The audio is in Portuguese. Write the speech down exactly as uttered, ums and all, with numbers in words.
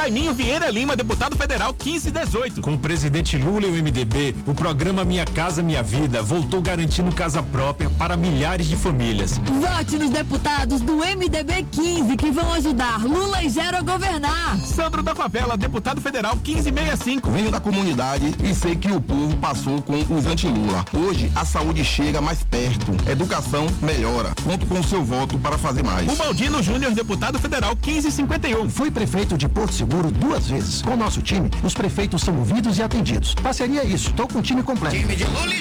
Jaiminho Vieira Lima, deputado federal quinze dezoito. Com o presidente Lula e o M D B, o programa Minha Casa Minha Vida voltou garantindo casa própria para milhares de famílias. Vote nos deputados do M D B quinze que vão ajudar Lula e Gero a governar. Sandro da Favela, deputado federal quinze sessenta e cinco. Venho da comunidade e sei que o povo passou com os anti-Lula. Hoje a saúde chega mais perto, educação melhora. Conto com o seu voto para fazer mais. O Baldino Júnior, deputado federal quinze cinquenta e um. Fui prefeito de Porto Seguro duas vezes. Com o nosso time, os prefeitos são ouvidos e atendidos. Parceria é isso, tô com o time completo. Time de Lula e